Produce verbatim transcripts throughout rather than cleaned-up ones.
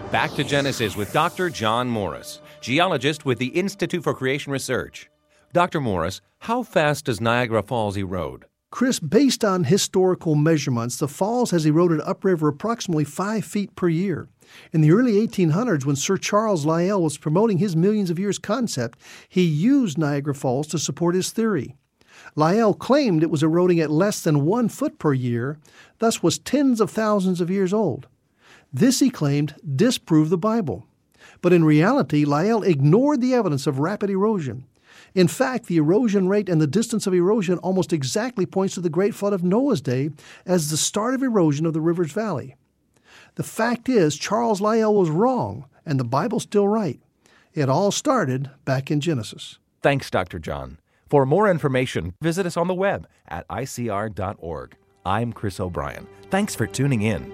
Back to Genesis with Doctor John Morris, geologist with the Institute for Creation Research. Doctor Morris, how fast does Niagara Falls erode? Chris, based on historical measurements, the falls has eroded upriver approximately five feet per year. In the early eighteen hundreds, when Sir Charles Lyell was promoting his millions of years concept, he used Niagara Falls to support his theory. Lyell claimed it was eroding at less than one foot per year, thus was tens of thousands of years old. This, he claimed, disproved the Bible. But in reality, Lyell ignored the evidence of rapid erosion. In fact, the erosion rate and the distance of erosion almost exactly points to the Great Flood of Noah's day as the start of erosion of the river's valley. The fact is, Charles Lyell was wrong, and the Bible's still right. It all started back in Genesis. Thanks, Doctor John. For more information, visit us on the web at I C R dot org. I'm Chris O'Brien. Thanks for tuning in.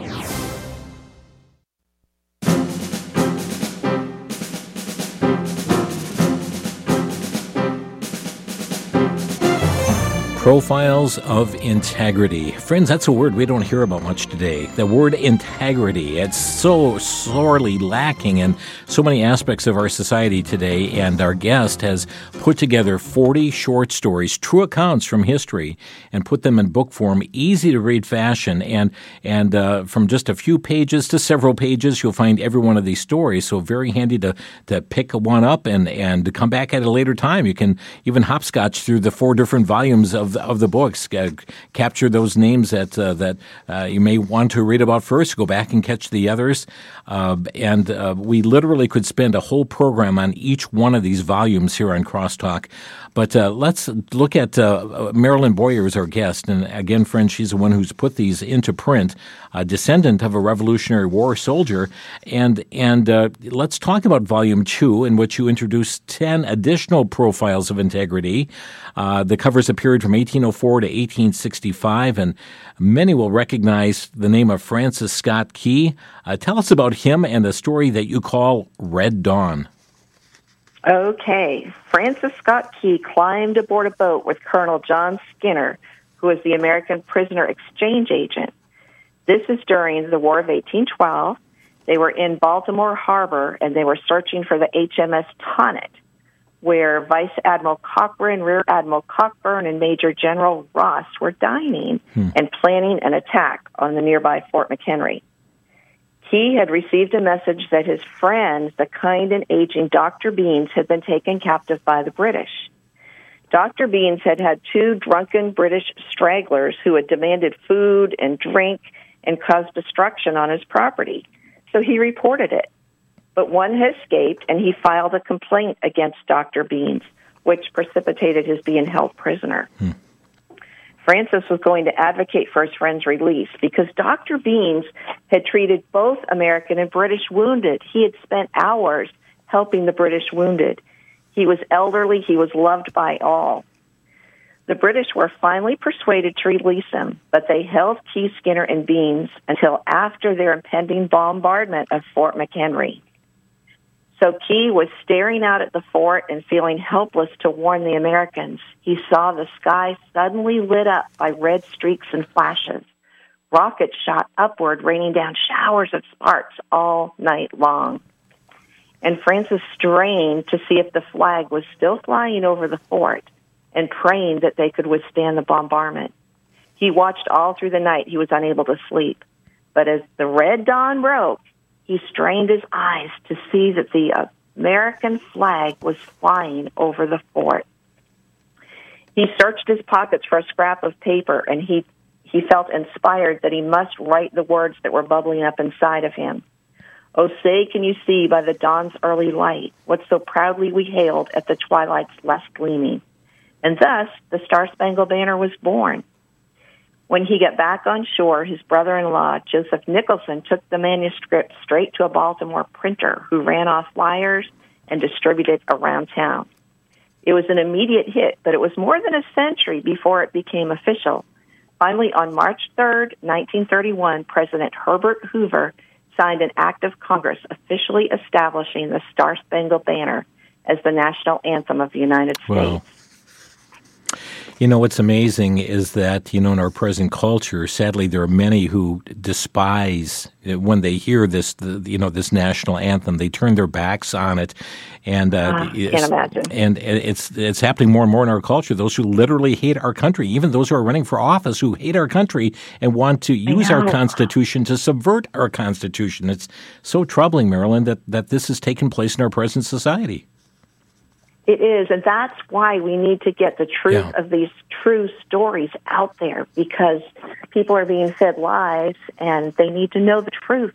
Profiles of integrity. Friends, that's a word we don't hear about much today. The word integrity. It's so sorely lacking in so many aspects of our society today, and our guest has put together forty short stories, true accounts from history, and put them in book form, easy-to-read fashion, and and uh, from just a few pages to several pages, you'll find every one of these stories, so very handy to, to pick one up and, and to come back at a later time. You can even hopscotch through the four different volumes of of the books, uh, capture those names that uh, that uh, you may want to read about first, go back and catch the others. Uh, and uh, we literally could spend a whole program on each one of these volumes here on Crosstalk. But uh, let's look at uh, Marilyn Boyer as our guest. And again, friends, she's the one who's put these into print, a descendant of a Revolutionary War soldier. And and uh, let's talk about Volume two, in which you introduce ten additional profiles of integrity. Uh, the covers a period from eighteen oh four to eighteen sixty-five, and many will recognize the name of Francis Scott Key. Uh, tell us about him and the story that you call Red Dawn. Okay. Francis Scott Key climbed aboard a boat with Colonel John Skinner, who was the American prisoner exchange agent. This is during the War of eighteen twelve. They were in Baltimore Harbor, and they were searching for the H M S Tonnant, where Vice Admiral Cochrane, Rear Admiral Cockburn, and Major General Ross were dining hmm. and planning an attack on the nearby Fort McHenry. Key had received a message that his friend, the kind and aging Doctor Beans, had been taken captive by the British. Doctor Beans had had two drunken British stragglers who had demanded food and drink and caused destruction on his property. So he reported it. But one had escaped, and he filed a complaint against Doctor Beans, which precipitated his being held prisoner. Hmm. Francis was going to advocate for his friend's release because Doctor Beans had treated both American and British wounded. He had spent hours helping the British wounded. He was elderly. He was loved by all. The British were finally persuaded to release him, but they held Key, Skinner, and Beans until after their impending bombardment of Fort McHenry. So Key was staring out at the fort and feeling helpless to warn the Americans. He saw the sky suddenly lit up by red streaks and flashes. Rockets shot upward, raining down showers of sparks all night long. And Francis strained to see if the flag was still flying over the fort and praying that they could withstand the bombardment. He watched all through the night. He was unable to sleep. But as the red dawn broke, he strained his eyes to see that the American flag was flying over the fort. He searched his pockets for a scrap of paper, and he, he felt inspired that he must write the words that were bubbling up inside of him. Oh, say, can you see by the dawn's early light what so proudly we hailed at the twilight's last gleaming? And thus the Star-Spangled Banner was born. When he got back on shore, his brother-in-law, Joseph Nicholson, took the manuscript straight to a Baltimore printer who ran off flyers and distributed around town. It was an immediate hit, but it was more than a century before it became official. Finally, on March third, nineteen thirty-one, President Herbert Hoover signed an act of Congress officially establishing the Star-Spangled Banner as the national anthem of the United States. Wow. You know, what's amazing is that, you know, in our present culture, sadly, there are many who despise when they hear this, the, you know, this national anthem. They turn their backs on it. And uh, uh, can't imagine. And it's it's happening more and more in our culture. Those who literally hate our country, even those who are running for office who hate our country and want to use our Constitution to subvert our Constitution. It's so troubling, Marilyn, that, that this has taken place in our present society. It is, and that's why we need to get the truth Yeah. of these true stories out there, because people are being fed lies, and they need to know the truth.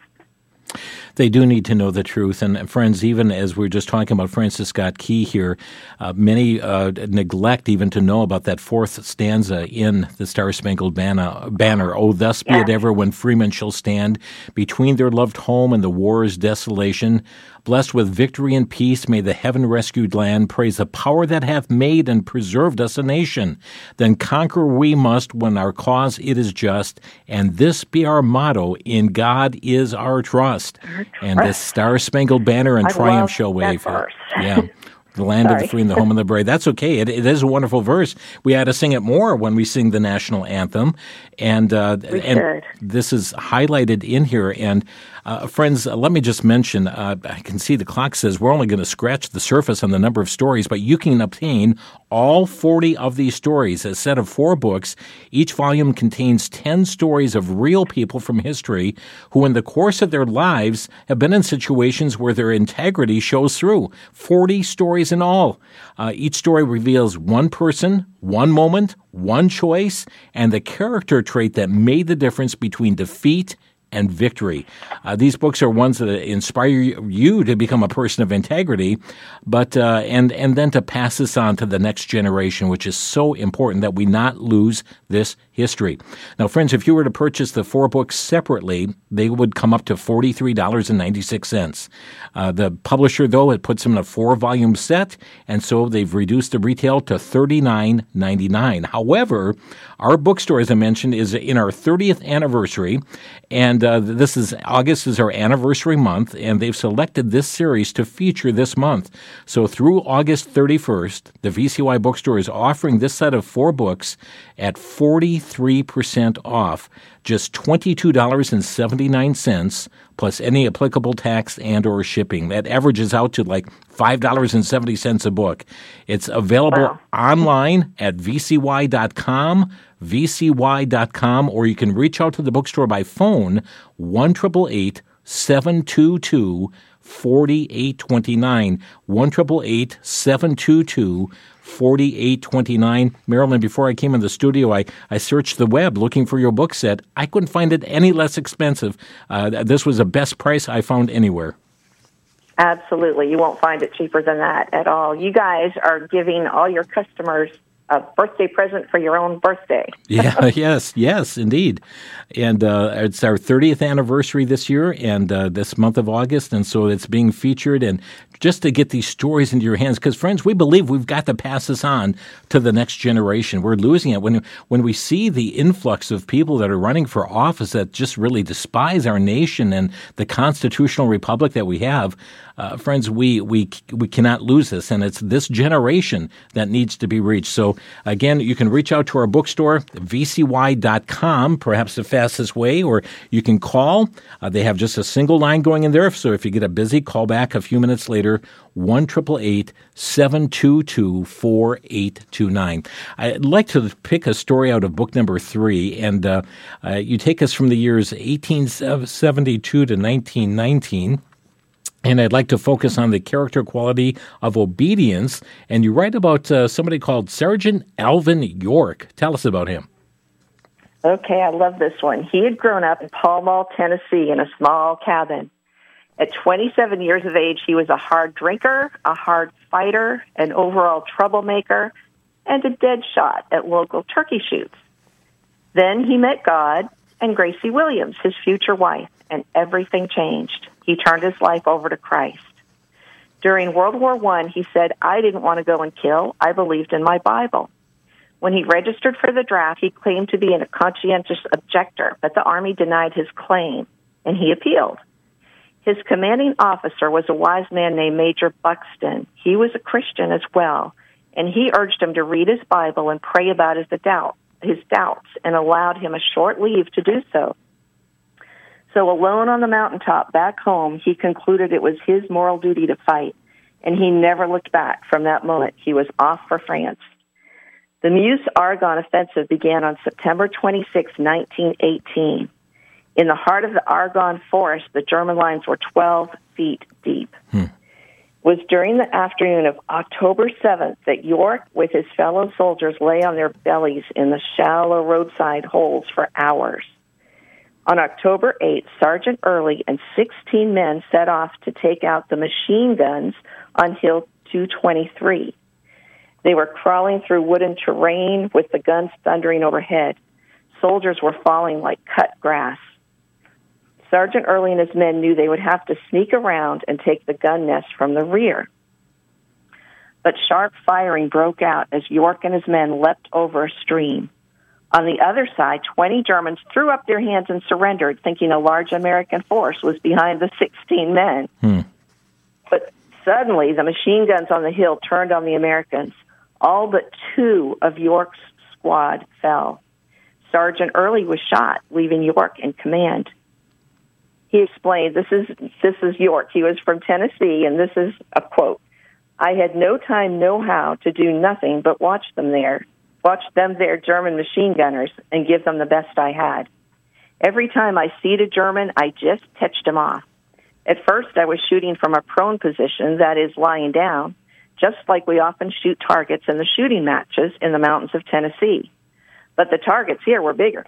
They do need to know the truth. And friends, even as we were just talking about Francis Scott Key here, uh, many uh, neglect even to know about that fourth stanza in the Star-Spangled Banner. Banner. Oh, thus be Yeah. it ever when freemen shall stand between their loved home and the war's desolation. Blessed with victory and peace, may the heaven-rescued land praise the power that hath made and preserved us a nation. Then conquer we must when our cause it is just, and this be our motto, in God is our trust. Our And the trust. Star-Spangled Banner and I triumph love shall that wave. verse. Yeah. The land of the Sorry. free and the home of the brave. That's okay. It, it is a wonderful verse. We ought to sing it more when we sing the national anthem. And uh, We and should. this is highlighted in here. And uh, friends, uh, let me just mention, uh, I can see the clock says we're only going to scratch the surface on the number of stories, but you can obtain all forty of these stories, a set of four books. Each volume contains ten stories of real people from history who in the course of their lives have been in situations where their integrity shows through. forty stories in all. Uh, each story reveals one person, one moment, one choice, and the character trait that made the difference between defeat and victory. Uh, these books are ones that inspire you to become a person of integrity, but uh, and and then to pass this on to the next generation, which is so important that we not lose this history. Now, friends, if you were to purchase the four books separately, they would come up to forty-three dollars and ninety-six cents. Uh, the publisher, though, it puts them in a four-volume set, and so they've reduced the retail to thirty-nine ninety-nine. However, our bookstore, as I mentioned, is in our thirtieth anniversary, and uh, this is August is our anniversary month, and they've selected this series to feature this month. So through August thirty-first, the V C Y bookstore is offering this set of four books at forty-three percent off, just twenty-two dollars and seventy-nine cents, plus any applicable tax and or shipping. That averages out to like five dollars and seventy cents a book. It's available Wow. online at v c y dot com, v c y dot com, or you can reach out to the bookstore by phone, one eight eight eight, seven two two, four eight two nine, one eight eight eight, seven two two, four eight two nine. Marilyn, before I came in the studio, I, I searched the web looking for your book set. I couldn't find it any less expensive. Uh, this was the best price I found anywhere. Absolutely. You won't find it cheaper than that at all. You guys are giving all your customers a birthday present for your own birthday. Yeah, yes, yes, indeed. And uh, it's our thirtieth anniversary this year and uh, this month of August, and so it's being featured. And just to get these stories into your hands, because, friends, we believe we've got to pass this on to the next generation. We're losing it. When, when we see the influx of people that are running for office that just really despise our nation and the constitutional republic that we have, uh, friends, we, we, we cannot lose this. And it's this generation that needs to be reached. So, again, you can reach out to our bookstore, v c y dot com, perhaps the fastest way, or you can call. Uh, they have just a single line going in there. So if you get a busy, call back a few minutes later, one eight eight eight, seven two two, four eight two nine. I'd like to pick a story out of book number three, and uh, uh, you take us from the years eighteen seventy-two to nineteen nineteen. And I'd like to focus on the character quality of obedience. And you write about uh, somebody called Sergeant Alvin York. Tell us about him. Okay, I love this one. He had grown up in Pall Mall, Tennessee, in a small cabin. At twenty-seven years of age, he was a hard drinker, a hard fighter, an overall troublemaker, and a dead shot at local turkey shoots. Then he met God and Gracie Williams, his future wife, and everything changed. He turned his life over to Christ. During World War One, he said, I didn't want to go and kill. I believed in my Bible. When he registered for the draft, he claimed to be a conscientious objector, but the Army denied his claim, and he appealed. His commanding officer was a wise man named Major Buxton. He was a Christian as well, and he urged him to read his Bible and pray about his doubt, his doubts, and allowed him a short leave to do so. So alone on the mountaintop back home, he concluded it was his moral duty to fight, and he never looked back from that moment. He was off for France. The Meuse-Argonne offensive began on September twenty-sixth, nineteen eighteen. In the heart of the Argonne forest, the German lines were twelve feet deep. Hmm. It was during the afternoon of October seventh that York, with his fellow soldiers, lay on their bellies in the shallow roadside holes for hours. On October eighth, Sergeant Early and sixteen men set off to take out the machine guns on Hill two twenty-three. They were crawling through wooden terrain with the guns thundering overhead. Soldiers were falling like cut grass. Sergeant Early and his men knew they would have to sneak around and take the gun nest from the rear. But sharp firing broke out as York and his men leapt over a stream. On the other side, twenty Germans threw up their hands and surrendered, thinking a large American force was behind the sixteen men. Hmm. But suddenly, the machine guns on the hill turned on the Americans. All but two of York's squad fell. Sergeant Early was shot, leaving York in command. He explained, this is this is York. He was from Tennessee, and this is a quote. I had no time, no how to do nothing but watch them there, watch them there, German machine gunners, and give them the best I had. Every time I seed a German, I just touched him off. At first, I was shooting from a prone position, that is, lying down, just like we often shoot targets in the shooting matches in the mountains of Tennessee. But the targets here were bigger.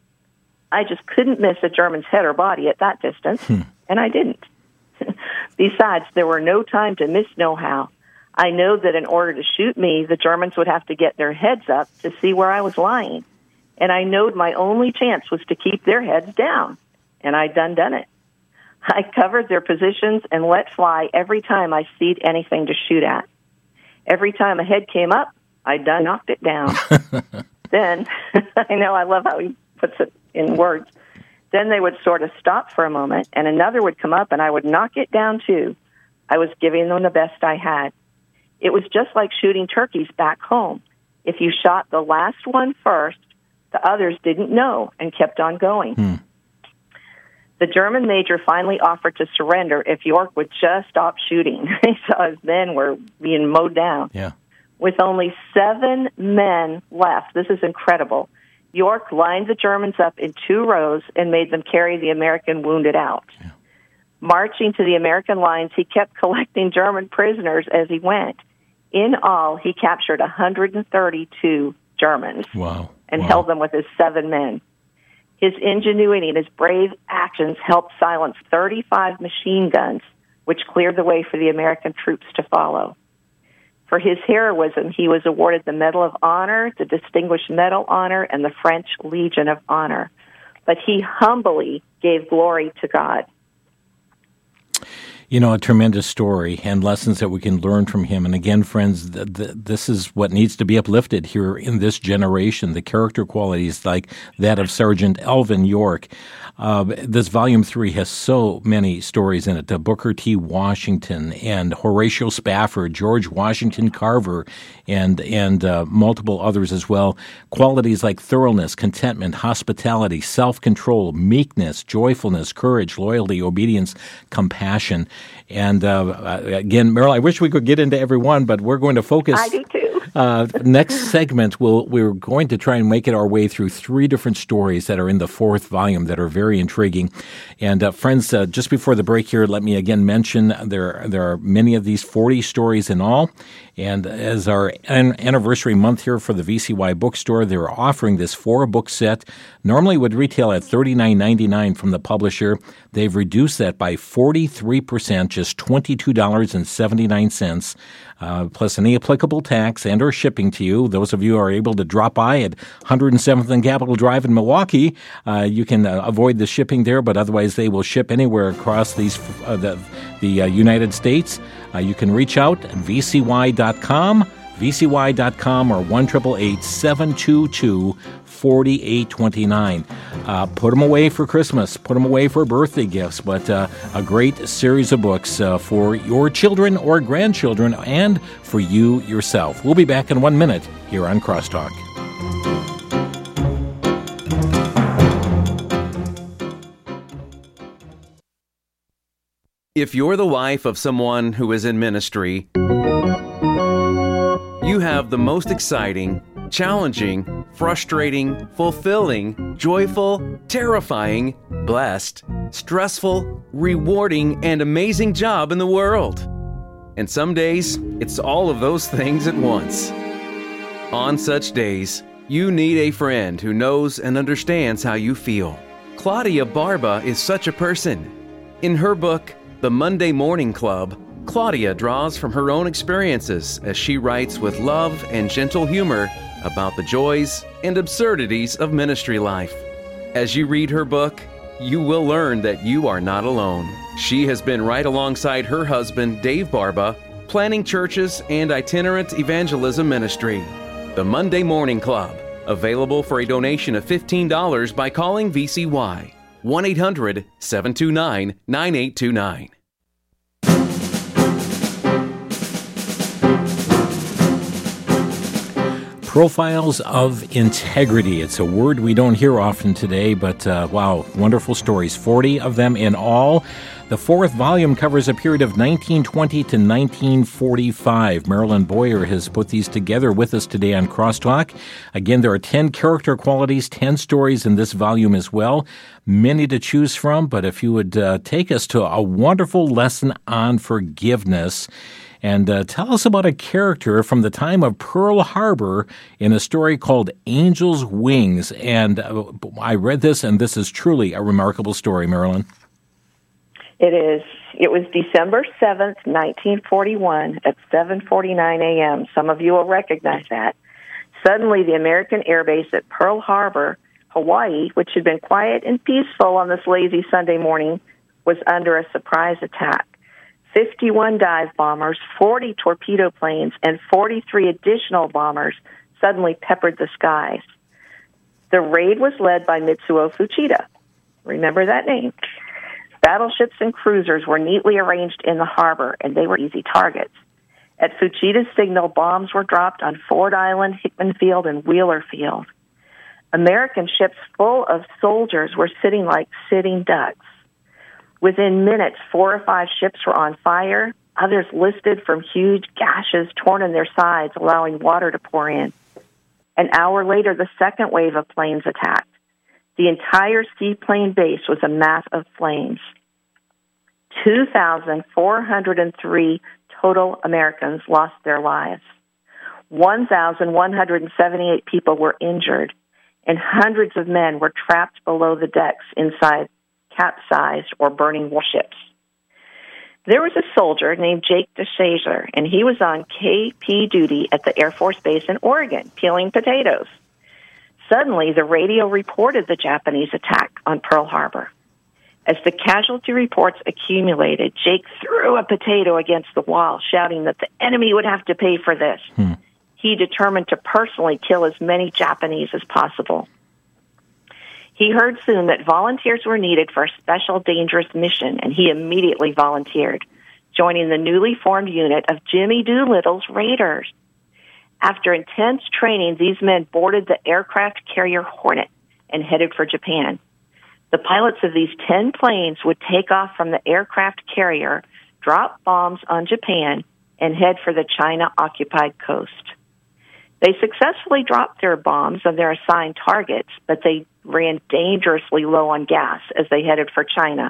I just couldn't miss a German's head or body at that distance, hmm. and I didn't. Besides, there were no time to miss no how. I know that in order to shoot me, the Germans would have to get their heads up to see where I was lying. And I knowed my only chance was to keep their heads down, and I done done it. I covered their positions and let fly every time I seed anything to shoot at. Every time a head came up, I done knocked it down. Then, I know, I love how he puts it in words. Then they would sort of stop for a moment, and another would come up, and I would knock it down too. I was giving them the best I had. It was just like shooting turkeys back home. If you shot the last one first, the others didn't know and kept on going. Hmm. The German major finally offered to surrender if York would just stop shooting. He saw his men were being mowed down. Yeah. With only seven men left, this is incredible, York lined the Germans up in two rows and made them carry the American wounded out. Yeah. Marching to the American lines, he kept collecting German prisoners as he went. In all, he captured one hundred thirty-two Germans. Wow. And wow. held them with his seven men. His ingenuity and his brave actions helped silence thirty-five machine guns, which cleared the way for the American troops to follow. For his heroism, he was awarded the Medal of Honor, the Distinguished Medal Honor, and the French Legion of Honor. But he humbly gave glory to God. You know, a tremendous story and lessons that we can learn from him. And again, friends, th- th- this is what needs to be uplifted here in this generation, the character qualities like that of Sergeant Elvin York. Uh, this volume three has so many stories in it. Uh, Booker T. Washington and Horatio Spafford, George Washington Carver, and and uh, multiple others as well. Qualities like thoroughness, contentment, hospitality, self-control, meekness, joyfulness, courage, loyalty, obedience, compassion. And uh, again, Meryl, I wish we could get into every one, but we're going to focus. I do too. Uh, next segment, we'll, we're going to try and make it our way through three different stories that are in the fourth volume that are very intriguing. And uh, friends, uh, just before the break here, let me again mention there there are many of these, forty stories in all. And as our an- anniversary month here for the V C Y bookstore, they're offering this four-book set. Normally would retail at thirty-nine ninety-nine from the publisher. They've reduced that by forty-three percent, just twenty-two dollars and seventy-nine cents, uh, plus any applicable tax and or shipping to you. Those of you who are able to drop by at one hundred seventh and Capitol Drive in Milwaukee, uh, you can uh, avoid the shipping there, but otherwise they will ship anywhere across these uh, the, the uh, United States. Uh, you can reach out at v c y dot com v c y dot com or one eight eight eight, seven two two, four eight two nine. Uh, put them away for Christmas. Put them away for birthday gifts. But uh, a great series of books uh, for your children or grandchildren and for you yourself. We'll be back in one minute here on Crosstalk. If you're the wife of someone who is in ministry, you have the most exciting, challenging, frustrating, fulfilling, joyful, terrifying, blessed, stressful, rewarding, and amazing job in the world. And some days, it's all of those things at once. On such days, you need a friend who knows and understands how you feel. Claudia Barba is such a person. In her book, The Monday Morning Club, Claudia draws from her own experiences as she writes with love and gentle humor about the joys and absurdities of ministry life. As you read her book, you will learn that you are not alone. She has been right alongside her husband, Dave Barba, planning churches and itinerant evangelism ministry. The Monday Morning Club, available for a donation of fifteen dollars by calling V C Y, one eight hundred, seven two nine, nine eight two nine. Profiles of Integrity. It's a word we don't hear often today, but uh, wow, wonderful stories. forty of them in all. The fourth volume covers a period of nineteen twenty to nineteen forty-five. Marilyn Boyer has put these together with us today on Crosstalk. Again, there are ten character qualities, ten stories in this volume as well. Many to choose from, but if you would uh, take us to a wonderful lesson on forgiveness. And uh, tell us about a character from the time of Pearl Harbor in a story called Angel's Wings. And uh, I read this, and this is truly a remarkable story, Marilyn. It is. It was December seventh, nineteen forty-one at seven forty-nine a.m. Some of you will recognize that. Suddenly, the American air base at Pearl Harbor, Hawaii, which had been quiet and peaceful on this lazy Sunday morning, was under a surprise attack. fifty-one dive bombers, forty torpedo planes, and forty-three additional bombers suddenly peppered the skies. The raid was led by Mitsuo Fuchida. Remember that name. Battleships and cruisers were neatly arranged in the harbor, and they were easy targets. At Fuchida's signal, bombs were dropped on Ford Island, Hickman Field, and Wheeler Field. American ships full of soldiers were sitting like sitting ducks. Within minutes, four or five ships were on fire. Others listed from huge gashes torn in their sides, allowing water to pour in. An hour later, the second wave of planes attacked. The entire seaplane base was a mass of flames. two thousand four hundred three total Americans lost their lives. one thousand one hundred seventy-eight people were injured, and hundreds of men were trapped below the decks inside capsized or burning warships. There was a soldier named Jake DeShazer, and he was on K P duty at the Air Force Base in Oregon, peeling potatoes. Suddenly, the radio reported the Japanese attack on Pearl Harbor. As the casualty reports accumulated, Jake threw a potato against the wall, shouting that the enemy would have to pay for this. Hmm. He determined to personally kill as many Japanese as possible. He heard soon that volunteers were needed for a special dangerous mission, and he immediately volunteered, joining the newly formed unit of Jimmy Doolittle's Raiders. After intense training, these men boarded the aircraft carrier Hornet and headed for Japan. The pilots of these ten planes would take off from the aircraft carrier, drop bombs on Japan, and head for the China-occupied coast. They successfully dropped their bombs on their assigned targets, but they ran dangerously low on gas as they headed for China.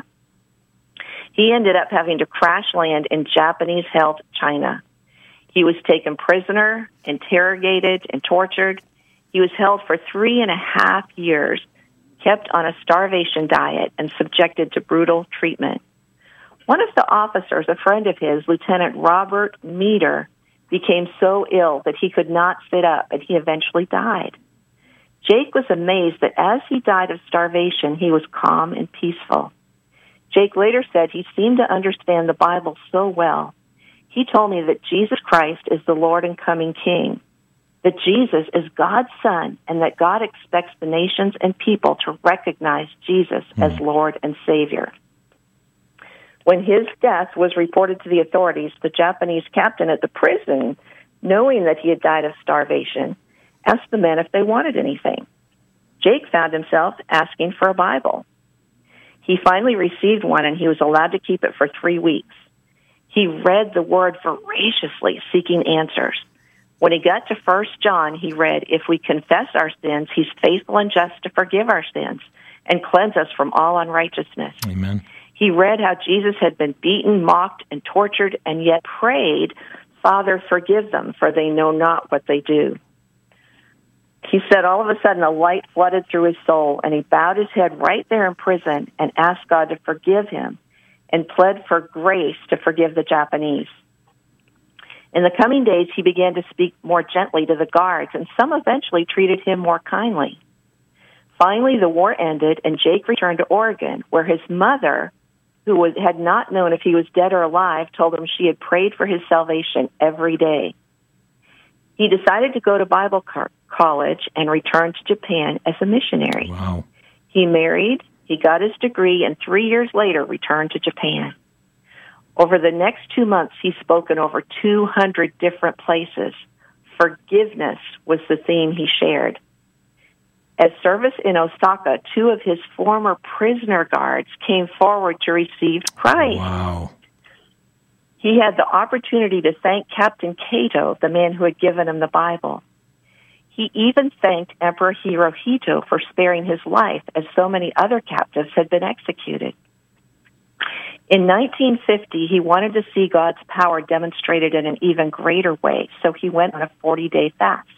He ended up having to crash land in Japanese-held China. He was taken prisoner, interrogated, and tortured. He was held for three and a half years, kept on a starvation diet, and subjected to brutal treatment. One of the officers, a friend of his, Lieutenant Robert Meader, became so ill that he could not sit up, and he eventually died. Jake was amazed that as he died of starvation, he was calm and peaceful. Jake later said he seemed to understand the Bible so well. He told me that Jesus Christ is the Lord and coming King, that Jesus is God's Son, and that God expects the nations and people to recognize Jesus mm. as Lord and Savior. When his death was reported to the authorities, the Japanese captain at the prison, knowing that he had died of starvation, asked the men if they wanted anything. Jake found himself asking for a Bible. He finally received one, and he was allowed to keep it for three weeks. He read the Word voraciously, seeking answers. When he got to First John, he read, "If we confess our sins, he's faithful and just to forgive our sins and cleanse us from all unrighteousness." Amen. He read how Jesus had been beaten, mocked, and tortured, and yet prayed, "Father, forgive them, for they know not what they do." He said all of a sudden a light flooded through his soul, and he bowed his head right there in prison and asked God to forgive him and pled for grace to forgive the Japanese. In the coming days, he began to speak more gently to the guards, and some eventually treated him more kindly. Finally, the war ended, and Jake returned to Oregon, where his mother, who was, had not known if he was dead or alive, told him she had prayed for his salvation every day. He decided to go to Bible co- college and return to Japan as a missionary. Wow. He married, he got his degree, and three years later returned to Japan. Over the next two months, he spoke in over two hundred different places. Forgiveness was the theme he shared. At service in Osaka, two of his former prisoner guards came forward to receive Christ. Wow. He had the opportunity to thank Captain Kato, the man who had given him the Bible. He even thanked Emperor Hirohito for sparing his life, as so many other captives had been executed. In nineteen fifty, he wanted to see God's power demonstrated in an even greater way, so he went on a forty-day fast.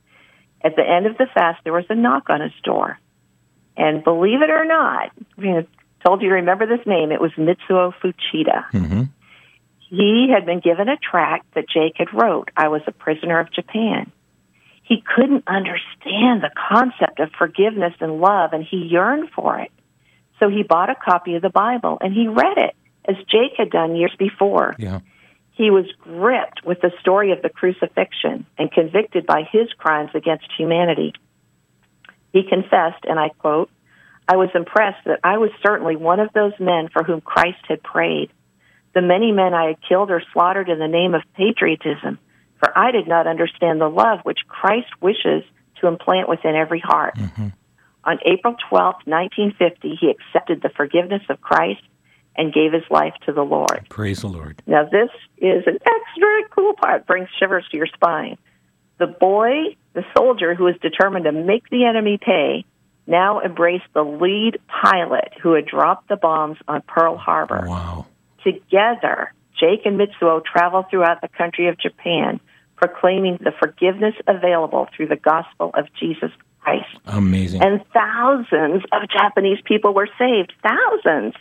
At the end of the fast, there was a knock on his door. And believe it or not, I told you to remember this name, it was Mitsuo Fuchida. Mm-hmm. He had been given a tract that Jake had wrote, "I was a prisoner of Japan." He couldn't understand the concept of forgiveness and love, and he yearned for it. So he bought a copy of the Bible, and he read it, as Jake had done years before. Yeah. He was gripped with the story of the crucifixion and convicted by his crimes against humanity. He confessed, and I quote, "I was impressed that I was certainly one of those men for whom Christ had prayed. The many men I had killed or slaughtered in the name of patriotism, for I did not understand the love which Christ wishes to implant within every heart." Mm-hmm. On April twelfth, nineteen fifty, he accepted the forgiveness of Christ and gave his life to the Lord. Praise the Lord. Now, this is an extra cool part, brings shivers to your spine. The boy, the soldier who was determined to make the enemy pay, now embraced the lead pilot who had dropped the bombs on Pearl Harbor. Wow. Together, Jake and Mitsuo traveled throughout the country of Japan, proclaiming the forgiveness available through the gospel of Jesus Christ. Amazing. And thousands of Japanese people were saved. Thousands.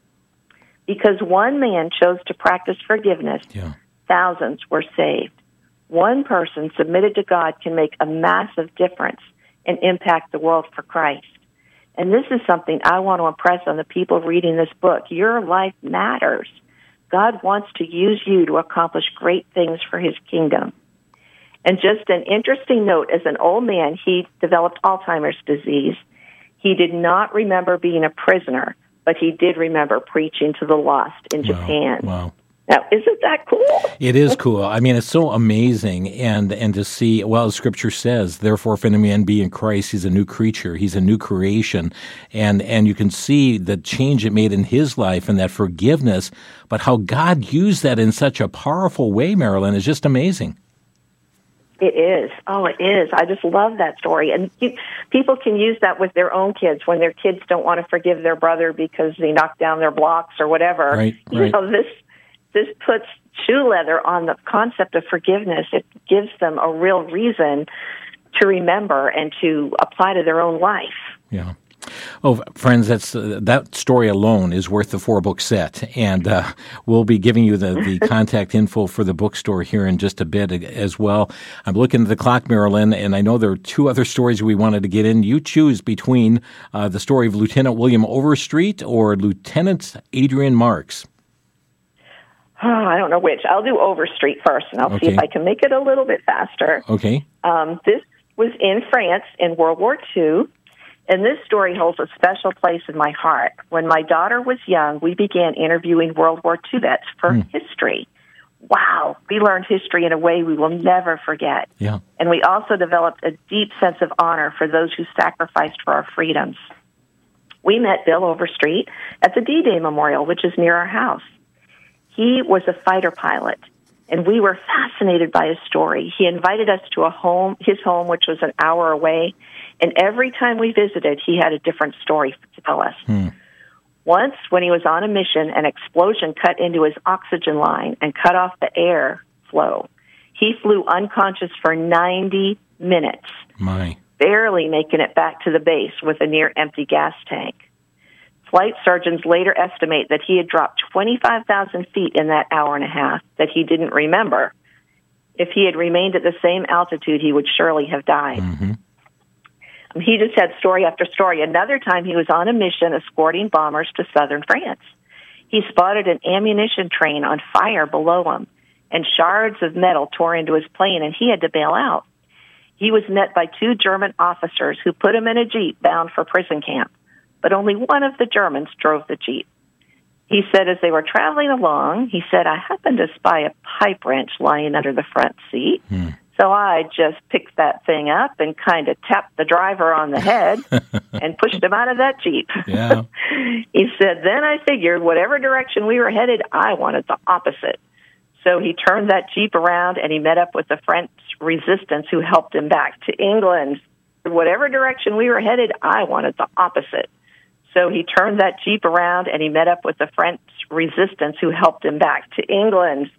Because one man chose to practice forgiveness, yeah. thousands were saved. One person submitted to God can make a massive difference and impact the world for Christ. And this is something I want to impress on the people reading this book. Your life matters. God wants to use you to accomplish great things for his kingdom. And just an interesting note, as an old man, he developed Alzheimer's disease. He did not remember being a prisoner, but he did remember preaching to the lost in wow. Japan. Wow. Now, isn't that cool? It is cool. I mean, it's so amazing. And and to see, well, as Scripture says, therefore, if any man be in Christ, he's a new creature. He's a new creation. And and you can see the change it made in his life and that forgiveness. But how God used that in such a powerful way, Marilyn, is just amazing. It is. Oh, it is. I just love that story. And you, people can use that with their own kids when their kids don't want to forgive their brother because they knocked down their blocks or whatever. Right, you right. know, this this puts shoe leather on the concept of forgiveness. It gives them a real reason to remember and to apply to their own life. Yeah. Oh, friends, that's uh, that story alone is worth the four-book set, and uh, we'll be giving you the, the contact info for the bookstore here in just a bit as well. I'm looking at the clock, Marilyn, and I know there are two other stories we wanted to get in. You choose between uh, the story of Lieutenant William Overstreet or Lieutenant Adrian Marks. Oh, I don't know which. I'll do Overstreet first, and I'll Okay. see if I can make it a little bit faster. Okay. Um, this was in France in World War Two, and this story holds a special place in my heart. When my daughter was young, we began interviewing World War Two vets for Hmm. history. Wow, we learned history in a way we will never forget. Yeah. And we also developed a deep sense of honor for those who sacrificed for our freedoms. We met Bill Overstreet at the D-Day Memorial, which is near our house. He was a fighter pilot, and we were fascinated by his story. He invited us to a home, his home, which was an hour away, and every time we visited, he had a different story to tell us. Hmm. Once, when he was on a mission, an explosion cut into his oxygen line and cut off the air flow. He flew unconscious for ninety minutes, My. barely making it back to the base with a near-empty gas tank. Flight surgeons later estimate that he had dropped twenty-five thousand feet in that hour and a half that he didn't remember. If he had remained at the same altitude, he would surely have died. Mm-hmm. He just had story after story. Another time he was on a mission escorting bombers to southern France. He spotted an ammunition train on fire below him, and shards of metal tore into his plane, and he had to bail out. He was met by two German officers who put him in a Jeep bound for prison camp, but only one of the Germans drove the Jeep. He said as they were traveling along, he said, I happened to spy a pipe wrench lying under the front seat. Hmm. So I just picked that thing up and kind of tapped the driver on the head and pushed him out of that Jeep. Yeah. He said, then I figured whatever direction we were headed, I wanted the opposite. So he turned that Jeep around and he met up with the French resistance who helped him back to England. Whatever direction we were headed, I wanted the opposite. So he turned that Jeep around and he met up with the French resistance who helped him back to England.